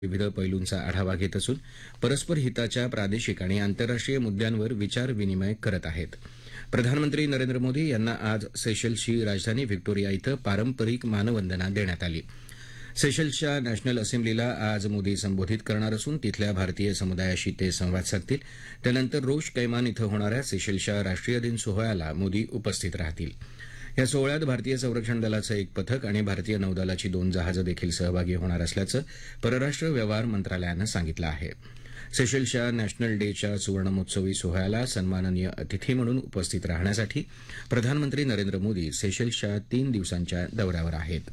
विविध पैलूंचा आढावा घेत असून परस्पर हिताच्या प्रादेशिक आणि आंतरराष्ट्रीय मुद्द्यांवर विचारविनिमय करत आहेत. प्रधानमंत्री नरेंद्र मोदी यांना आज सेशल्सची राजधानी व्हिक्टोरिया इथं पारंपरिक मानवंदना देण्यात आली. सेशल्सच्या नॅशनल असेंब्लीला आज मोदी संबोधित करणार असून तिथल्या भारतीय समुदायाशी ते संवाद साधतील. त्यानंतर रोश कैमान इथं होणाऱ्या सेशल्सच्या राष्ट्रीय दिन सोहळ्याला मोदी उपस्थित राहतील. या सोहळ्यात भारतीय संरक्षण दलाचं एक पथक आणि भारतीय नौदलाची 2 जहाजं देखील सहभागी होणार असल्याचं परराष्ट्र व्यवहार मंत्रालयानं सांगितलं आहे. सेशल्सच्या नॅशनल डेच्या सुवर्णमहोत्सवी सोहळ्याला सन्माननीय अतिथी म्हणून उपस्थित राहण्यासाठी प्रधानमंत्री नरेंद्र मोदी सेशल्सच्या 3 दिवसांच्या दौऱ्यावर आहेत.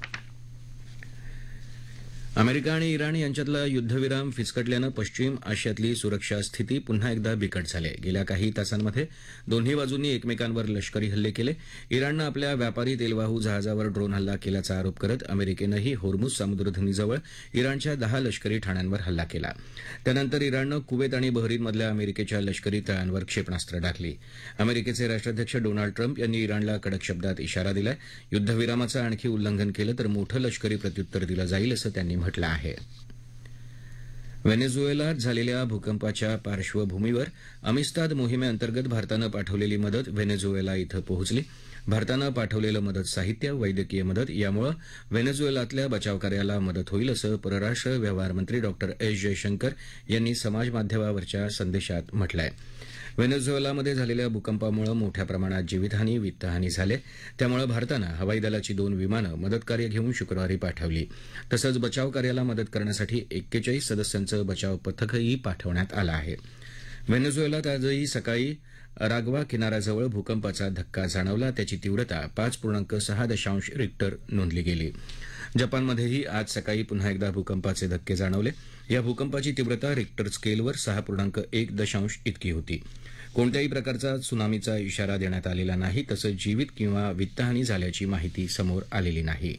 अमेरिका आणि इराण यांच्यातला युद्धविराम फिसकटल्यानं पश्चिम आशियातली सुरक्षा स्थिती पुन्हा एकदा बिकट झाली आहे. गेल्या काही तासांमध्ये दोन्ही बाजूंनी एकमेकांवर लष्करी हल्ले केले. इराणनं आपल्या व्यापारी तेलवाहू जहाजावर ड्रोन हल्ला केल्याचा आरोप करत अमेरिकेनंही होर्मुझ समुद्रधुनीजवळ इराणच्या 10 लष्करी ठाण्यांवर हल्ला केला. त्यानंतर इराणनं कुवेत आणि बहरीनमधल्या अमेरिकेच्या लष्करी तळांवर क्षेपणास्त्र टाकली. अमेरिकेचे राष्ट्राध्यक्ष डोनाल्ड ट्रम्प यांनी इराणला कडक शब्दात इशारा दिलाय. युद्धविरामाचं आणखी उल्लंघन केलं तर मोठं लष्करी प्रत्युत्तर दिलं जाईल असं त्यांनी म्हटलं आहे. व्हेनेझुएलात झालेल्या भूकंपाच्या पार्श्वभूमीवर अमिस्ताद मोहिमेअंतर्गत भारतानं पाठवलेली मदत व्हेनेझुएला इथं पोहोचली. भारतानं पाठवलेलं मदत साहित्य, वैद्यकीय मदत यामुळे व्हेनेझुएलातल्या बचावकार्याला मदत होईल असं परराष्ट्र व्यवहार मंत्री डॉ. एस जयशंकर यांनी समाजमाध्यमावरच्या संदेशात म्हटलं आहे. व्हेनेझुएलामध्ये झालेल्या भूकंपामुळे मोठ्या प्रमाणात जीवितहानी, वित्तहानी झाली. त्यामुळे भारतानं हवाई दलाची 2 विमानं मदतकार्य घेऊन शुक्रवारी पाठवली. तसंच बचावकार्याला मदत करण्यासाठी 41 सदस्यांचं बचाव पथकही पाठवण्यात आलं आहे. व्हेनेझुएलात आजही सकाळी अराग्वा किनाऱ्याजवळ भूकंपाचा धक्का जाणवला. त्याची तीव्रता 5.6 रिक्टर नोंदली गेली. जपानमध्येही आज सकाळी पुन्हा एकदा भूकंपाचे धक्के जाणवले. या भूकंपाची तीव्रता रिक्टर स्केलवर 6.1 इतकी होती. कोणत्याही प्रकारचा त्सुनामीचा इशारा देण्यात आलेला नाही. तसंच जीवित किंवा वित्तहानी झाल्याची माहिती समोर आलेली नाही.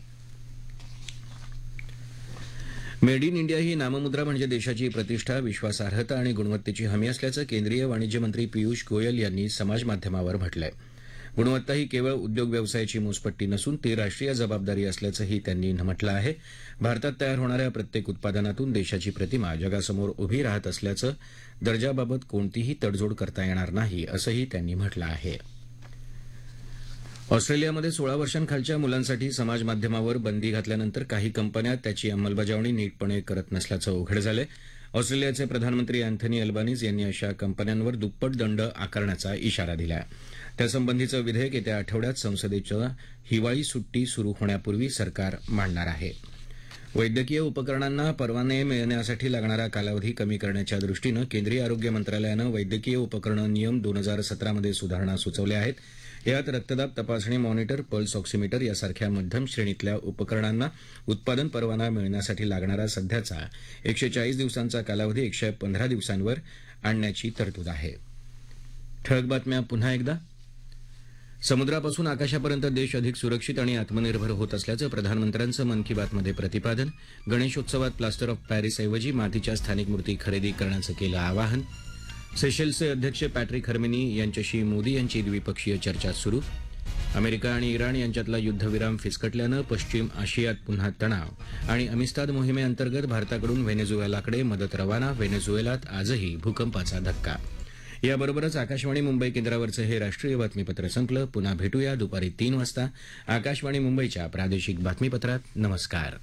मेड इन इंडिया ही नाममुद्रा म्हणजे देशाची प्रतिष्ठा, विश्वासार्हता आणि गुणवत्तेची हमी असल्याचं केंद्रीय वाणिज्य मंत्री पियुष गोयल यांनी समाजमाध्यमावर म्हटलं आहे. गुणवत्ता ही केवळ उद्योग व्यवसायाची मोजपट्टी नसून ती राष्ट्रीय जबाबदारी असल्याचंही त्यांनी म्हटलं आहे. भारतात तयार होणाऱ्या प्रत्येक उत्पादनातून देशाची प्रतिमा जगासमोर उभी राहत असल्याचं दर्जाबाबत कोणतीही तडजोड करता येणार नाही असंही त्यांनी म्हटलं आहे. ऑस्ट्रेलियामध्ये 16 वर्षांखालच्या मुलांसाठी समाजमाध्यमावर बंदी घातल्यानंतर काही कंपन्या त्याची अंमलबजावणी नीटपणे करत नसल्याचं उघड झालंय. ऑस्ट्रेलियाचे प्रधानमंत्री अँथनी अल्बानीज यांनी अशा कंपन्यांवर दुप्पट दंड आकारण्याचा इशारा दिला आहे. त्यासंबंधीचं विधेयक येत्या आठवड्यात संसदेच्या हिवाळी सुट्टी सुरू होण्यापूर्वी सरकार मांडणार आहे. वैद्यकीय उपकरणांना परवाने मिळण्यासाठी लागणारा कालावधी कमी करण्याच्या दृष्टीनं केंद्रीय आरोग्य मंत्रालयानं वैद्यकीय उपकरणं नियम 2017 मध्ये सुधारणा सुचवल्या आहेत. यात रक्तदाब तपासणी मॉनिटर, पल्स ऑक्सिमीटर यासारख्या मध्यम श्रेणीतल्या उपकरणांना उत्पादन परवाना मिळण्यासाठी लागणारा सध्याचा 140 दिवसांचा कालावधी 115 दिवसांवर आणण्याची तरतूद आहे. ठळक बातम्या पुन्हा एकदा. समुद्रापासून आकाशापर्यंत देश अधिक सुरक्षित आणि आत्मनिर्भर होत असल्याचं प्रधानमंत्र्यांचं मन की बातमध्ये प्रतिपादन. गणेशोत्सवात प्लास्टर ऑफ पॅरिसऐवजी मातीच्या स्थानिक मूर्ती खरेदी करण्याचं केलं आवाहन. सेशल्सचे अध्यक्ष पॅट्रिक हर्मिनी यांच्याशी मोदी यांची द्विपक्षीय चर्चा सुरू. अमेरिका आणि इराण यांच्यातला युद्धविराम फिसकटल्यानं पश्चिम आशियात पुन्हा तणाव आणि अमिस्ताद मोहिमेअंतर्गत भारताकडून व्हेनेझुएलाकडे मदत रवाना. व्हेनेझुएलात आजही भूकंपाचा धक्का. याबरोबरच आकाशवाणी मुंबई केंद्रावरचं हे राष्ट्रीय बातमीपत्र संपलं. पुन्हा भेटूया दुपारी 3 वाजता आकाशवाणी मुंबईच्या प्रादेशिक बातमीपत्रात. नमस्कार.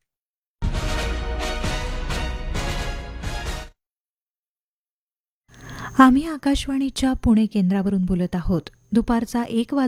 आम्ही आकाशवाणीच्या पुणे केंद्रावरून बोलत आहोत. दुपारचा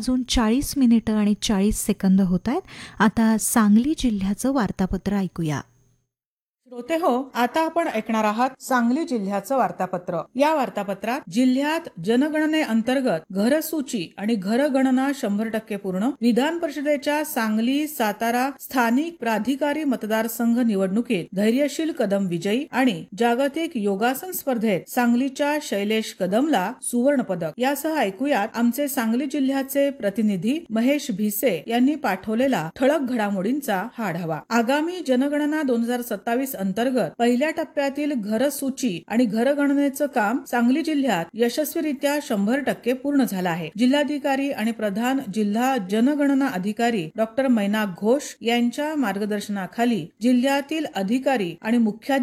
1:40 होत आहेत. आता सांगली जिल्ह्याचं वार्तापत्र ऐकूया. श्रोते हो, आता आपण ऐकणार आहात सांगली जिल्ह्याचं वार्तापत्र. या वार्तापत्रात जिल्ह्यात जनगणने अंतर्गत घरसूची आणि घरगणना 100% पूर्ण, विधान परिषदेच्या सांगली सातारा स्थानिक प्राधिकारी मतदारसंघ निवडणुकीत धैर्यशील कदम विजयी आणि जागतिक योगासन स्पर्धेत सांगलीच्या शैलेश कदमला सुवर्ण पदक. यासह ऐकूयात आमचे सांगली जिल्ह्याचे प्रतिनिधी महेश भिसे यांनी पाठवलेला ठळक घडामोडींचा हा आढावा. आगामी जनगणना 2027 अंतर्गत पहिल्या टप्प्यातील घरसूची आणि घरगणनेचं काम सांगली जिल्ह्यात यशस्वीरित्या 100% पूर्ण झालं आहे. जिल्हाधिकारी आणि प्रधान जिल्हा जनगणना अधिकारी डॉक्टर मैनाक घोष यांच्या मार्गदर्शनाखाली जिल्ह्यातील अधिकारी आणि मुख्याधिकारी